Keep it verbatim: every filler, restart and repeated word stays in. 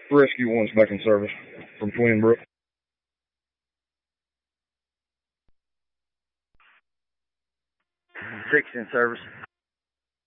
Rescue one's back in service from Twin Brook. Six in service.